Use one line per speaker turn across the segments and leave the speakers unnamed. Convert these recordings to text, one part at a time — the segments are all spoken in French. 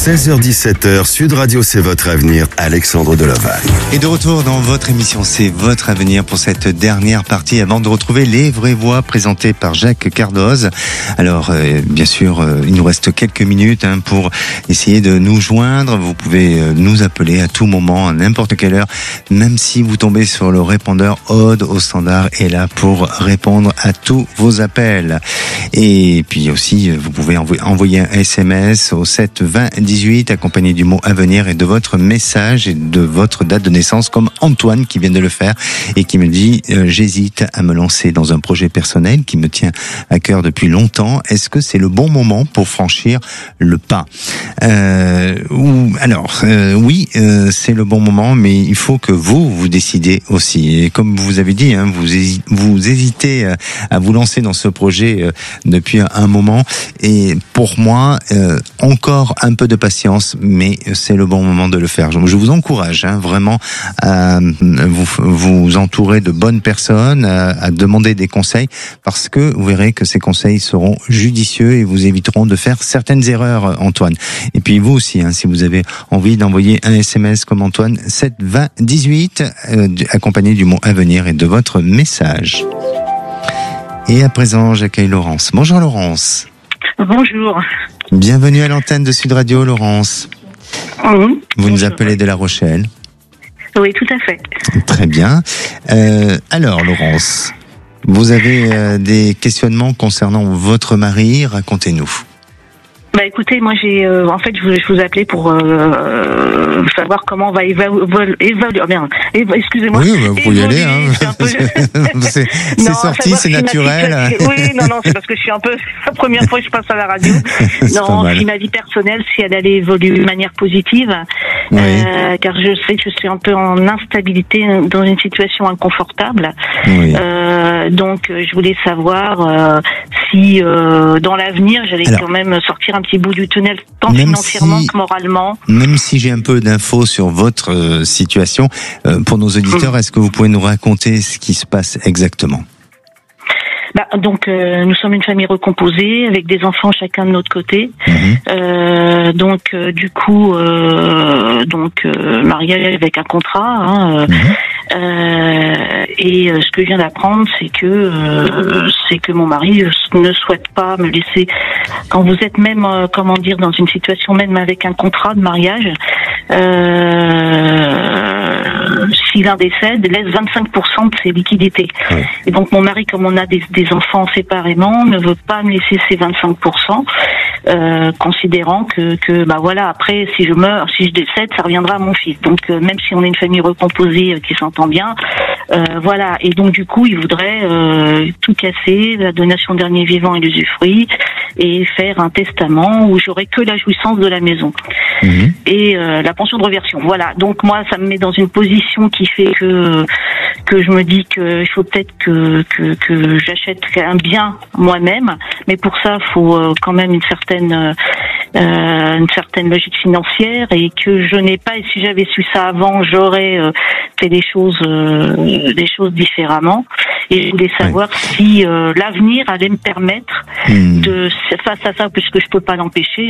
16h-17h, Sud Radio, c'est votre avenir, Alexandre Delovagne.
Et de retour dans votre émission, c'est votre avenir pour cette dernière partie avant de retrouver les vraies voix présentées par Jacques Cardoz. Alors, bien sûr, il nous reste quelques minutes pour essayer de nous joindre. Vous pouvez nous appeler à tout moment, à n'importe quelle heure, même si vous tombez sur le répondeur. Aude au standard est là pour répondre à tous vos appels. Et puis aussi, vous pouvez envoyer un SMS au 7 20 18 accompagné du mot avenir et de votre message et de votre date de naissance, comme Antoine qui vient de le faire et qui me dit j'hésite à me lancer dans un projet personnel qui me tient à cœur depuis longtemps. Est-ce que c'est le bon moment pour franchir le pas? Oui, c'est le bon moment, mais il faut que vous décidez aussi. Et comme vous avez dit, vous hésitez à vous lancer dans ce projet depuis un moment. Et pour moi, encore un peu de patience, mais c'est le bon moment de le faire. Je vous encourage vraiment à vous entourer de bonnes personnes, à demander des conseils, parce que vous verrez que ces conseils seront judicieux et vous éviteront de faire certaines erreurs, Antoine. Et puis vous aussi, si vous avez envie d'envoyer un SMS comme Antoine, 7 20 18, accompagné du mot avenir et de votre message. Et à présent, j'accueille Laurence. Bonjour Laurence.
Bonjour.
Bienvenue à l'antenne de Sud Radio, Laurence.
Oui.
Vous nous appelez de La Rochelle.
Oui, tout à fait.
Très bien. Alors, Laurence, vous avez des questionnements concernant votre mari. Racontez-nous.
Bah écoutez, moi je vous appelais pour savoir comment on va évaluer. Excusez-moi.
Oui, vous pouvez y aller. C'est sorti, c'est naturel.
Oui, non, c'est parce que je suis un peu la première fois que je passe à la radio. Non, si ma vie personnelle, si elle allait évoluer de manière positive,
oui.
Car je sais que je suis un peu en instabilité, dans une situation inconfortable.
Oui.
Donc je voulais savoir si dans l'avenir j'allais quand même sortir un petit bout du tunnel, tant financièrement que moralement.
Même si j'ai un peu d'infos sur votre situation, pour nos auditeurs, est-ce que vous pouvez nous raconter ce qui se passe exactement?
Donc nous sommes une famille recomposée avec des enfants chacun de notre côté. Mariage avec un contrat. Et ce que je viens d'apprendre, c'est que mon mari ne souhaite pas me laisser. Quand vous êtes même, dans une situation même avec un contrat de mariage, si l'un décède, laisse 25% de ses liquidités. Oui. Et donc mon mari, comme on a des enfants séparément, ne veut pas me laisser ces 25%, considérant que après, si je meurs, si je décède, ça reviendra à mon fils. Donc même si on est une famille recomposée qui s'entend bien, voilà. Et donc du coup, il voudrait tout casser, la donation de dernier vivant et l'usufruit, et faire un testament où j'aurai que la jouissance de la maison et la pension de reversion. Voilà. Donc moi, ça me met dans une position qui fait que je me dis que il faut peut-être que j'achète un bien moi-même, mais pour ça, faut quand même une certaine logique financière, et que je n'ai pas. Et si j'avais su ça avant, j'aurais fait des choses différemment. Et je voulais savoir si l'avenir allait me permettre de, face à ça, puisque je peux pas l'empêcher,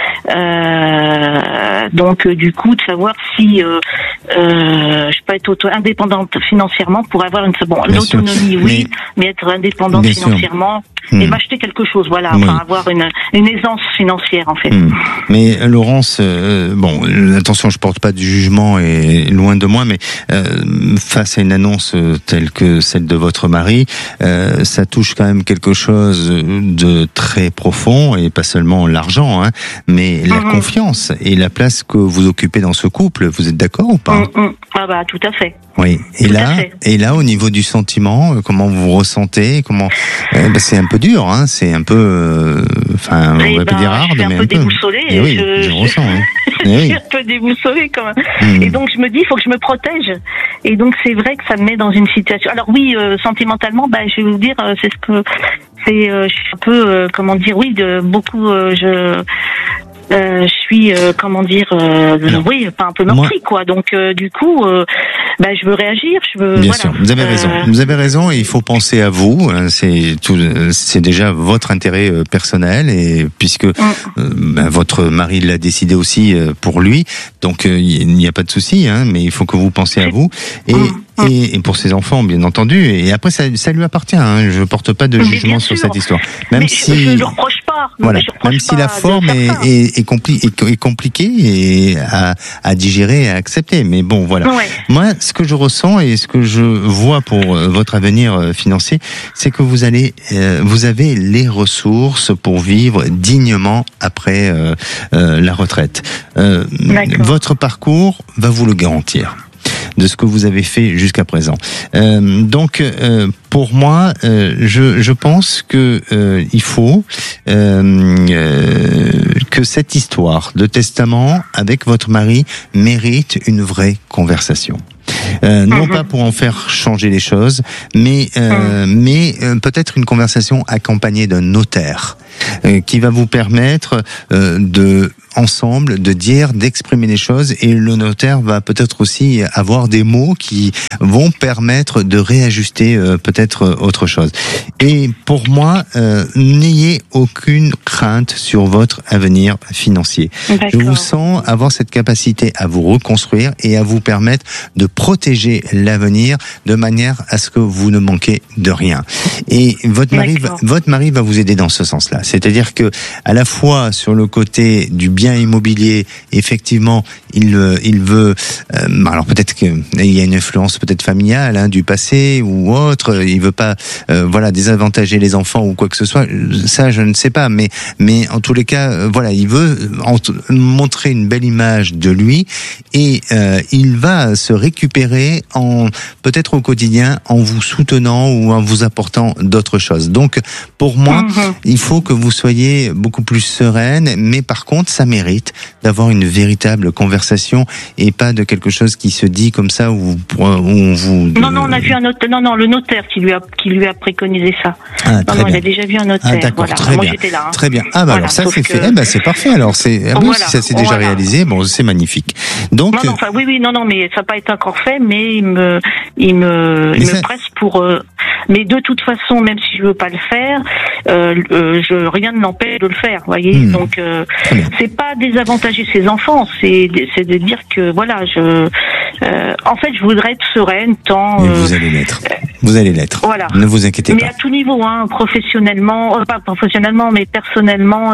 donc du coup de savoir si je peux être indépendante financièrement pour avoir l'autonomie, mais être indépendante financièrement et m'acheter quelque chose, avoir une aisance financière en fait.
Mais Laurence, attention, je porte pas de jugement et loin de moi, mais face à une annonce telle que celle de votre mari, ça touche quand même quelque chose de très profond, et pas seulement l'argent, mais la confiance et la place que vous occupez dans ce couple. Vous êtes d'accord ou pas?
Tout à fait.
Oui. Et là, au niveau du sentiment, comment vous ressentez? Comment c'est un peu dur, c'est un peu, on va pas dire hard, mais un peu
déboussolée.
Je ressens.
Je suis un peu déboussolée quand même. Et donc je me dis, il faut que je me protège. Et donc c'est vrai que ça me met dans une situation. Alors oui, sentimentalement, je vais vous dire, je suis un peu, je suis oui, pas un peu meurtrie, quoi. Donc du coup, je veux réagir,
Bien sûr, vous avez raison. Vous avez raison, et il faut penser à vous. C'est déjà votre intérêt personnel, et puisque votre mari l'a décidé aussi pour lui, donc il n'y a pas de souci, mais il faut que vous pensiez à vous et pour ses enfants, bien entendu. Et après, ça lui appartient. Je porte pas de jugement sur cette histoire, même si
je ne le reproche pas.
Voilà, même si la forme est compliquée et à digérer et à accepter. Mais bon, voilà. Ouais. Moi, ce que je ressens et ce que je vois pour votre avenir financier, c'est que vous avez les ressources pour vivre dignement après la retraite. Votre parcours va vous le garantir, de ce que vous avez fait jusqu'à présent. Donc, pour moi, je pense que il faut que cette histoire de testament avec votre mari mérite une vraie conversation. Non pas pour en faire changer les choses, mais peut-être une conversation accompagnée d'un notaire qui va vous permettre ensemble d'exprimer les choses, et le notaire va peut-être aussi avoir des mots qui vont permettre de réajuster peut-être autre chose. Et pour moi, n'ayez aucune crainte sur votre avenir financier. D'accord. Je vous sens avoir cette capacité à vous reconstruire et à vous permettre de protéger l'avenir de manière à ce que vous ne manquez de rien. Et votre mari va vous aider dans ce sens-là. C'est-à-dire que, à la fois sur le côté du bien immobilier, effectivement, il veut, alors peut-être qu'il y a une influence peut-être familiale, du passé ou autre, il veut pas, désavantager les enfants ou quoi que ce soit, ça je ne sais pas, mais en tous les cas, il veut montrer une belle image de lui, et il va se récupérer peut-être au quotidien en vous soutenant ou en vous apportant d'autres choses. Donc, pour moi, il faut que vous soyez beaucoup plus sereine, mais par contre, ça mérite d'avoir une véritable conversation et pas de quelque chose qui se dit comme ça où on vous...
Non, on a vu un notaire. Non, le notaire qui lui a préconisé ça. Il a déjà vu un notaire.
Ah, d'accord,
voilà.
très
Moi,
bien.
j'étais là.
Très bien. Alors ça c'est fait. C'est parfait. Alors si ça s'est déjà réalisé, c'est magnifique. Donc
mais ça n'a pas été encore fait, mais il me presse pour. Mais de toute façon, même si je veux pas le faire, rien ne m'empêche de le faire. Voyez. Donc c'est pas désavantager ses enfants, c'est de dire que en fait, je voudrais être sereine tant.
Mais vous allez l'être. Vous allez l'être.
Voilà.
Ne vous inquiétez pas.
Mais à tout niveau, professionnellement, pas professionnellement, mais personnellement,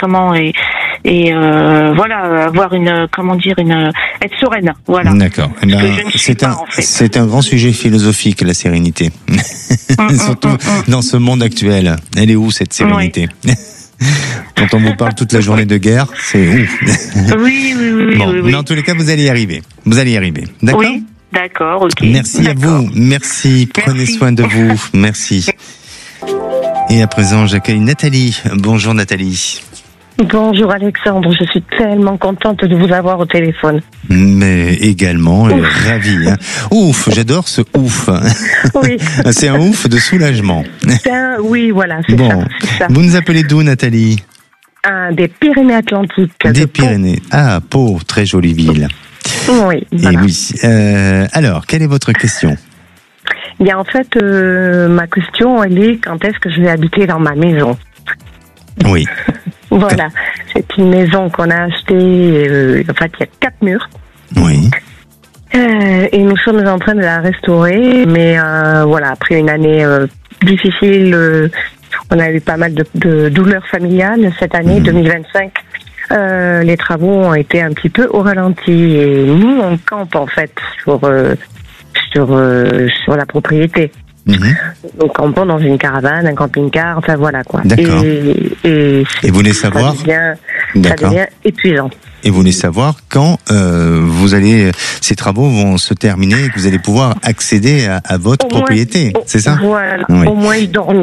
avoir être sereine. Voilà.
D'accord. C'est un grand sujet philosophique, la sérénité. Surtout dans ce monde actuel. Elle est où cette sérénité? Quand on vous parle toute la journée de guerre, c'est ouf.
Oui.
Mais en tous les cas, vous allez y arriver. D'accord?
Oui, d'accord, ok.
Merci à vous. Merci. Prenez soin de vous. Merci. Et à présent, j'accueille Nathalie. Bonjour Nathalie.
Bonjour Alexandre, je suis tellement contente de vous avoir au téléphone.
Mais également, ravie. Ouf, j'adore ce ouf.
Oui.
C'est un ouf de soulagement.
Oui, voilà, c'est ça.
Vous nous appelez d'où, Nathalie?
Des Pyrénées-Atlantiques.
Des Pyrénées. Ah, Pau, très jolie ville.
Oui, voilà.
Et oui. Alors, quelle est votre question?
Bien, en fait, ma question, elle est quand est-ce que je vais habiter dans ma maison?
Oui.
Voilà, c'est une maison qu'on a achetée, en fait, il y a 4 murs.
Oui.
Et nous sommes en train de la restaurer, mais après une année difficile, on a eu pas mal de douleurs familiales cette année, 2025. Les travaux ont été un petit peu au ralenti, et nous, on campe en fait sur la propriété. Donc on prend dans une caravane, un camping-car, enfin voilà quoi.
D'accord.
Et
vous voulez savoir,
ça devient épuisant.
Et vous voulez savoir quand ces travaux vont se terminer et que vous allez pouvoir accéder à votre propriété, c'est ça?
Voilà, oui. Au moins y dormir.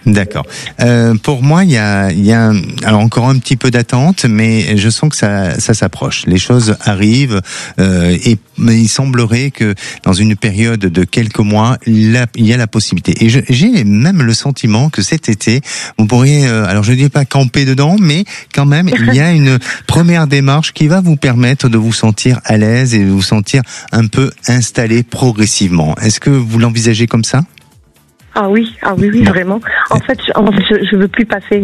D'accord. Pour moi, il y a alors encore un petit peu d'attente, mais je sens que ça s'approche. Les choses arrivent mais il semblerait que dans une période de quelques mois, il y a la possibilité. Et j'ai même le sentiment que cet été, vous pourriez, alors je ne dis pas camper dedans, mais quand même, il y a une première démarche qui va vous permettre de vous sentir à l'aise et de vous sentir un peu installé progressivement. Est-ce que vous l'envisagez comme ça ?
Ah oui, vraiment. En fait, je veux plus passer,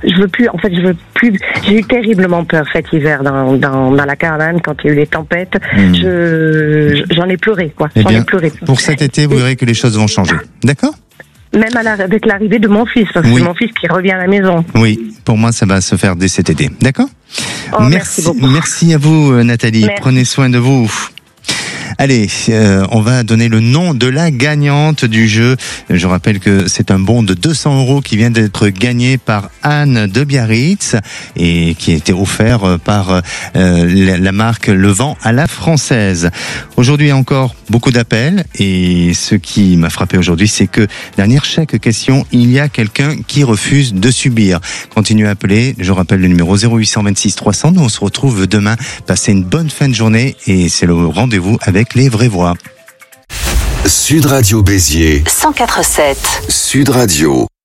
j'ai eu terriblement peur cet hiver dans la caravane quand il y a eu les tempêtes. J'en ai pleuré, quoi.
Eh bien, pour cet été, vous verrez que les choses vont changer. D'accord ?
Même avec l'arrivée de mon fils, parce que c'est mon fils qui revient à la maison.
Oui, pour moi, ça va se faire dès cet été. D'accord ?
Merci beaucoup.
Merci à vous, Nathalie.
Merci.
Prenez soin de vous. Allez, on va donner le nom de la gagnante du jeu. Je rappelle que c'est un bon de 200 € qui vient d'être gagné par Anne de Biarritz et qui a été offert par la marque Le Vent à la Française. Aujourd'hui encore beaucoup d'appels et ce qui m'a frappé aujourd'hui, c'est que derrière chaque question, il y a quelqu'un qui refuse de subir. Continuez à appeler, je rappelle le numéro 0826 300. Nous on se retrouve demain. Passez une bonne fin de journée et c'est le rendez-vous avec les vraies voix.
Sud Radio Béziers
104.7
Sud Radio.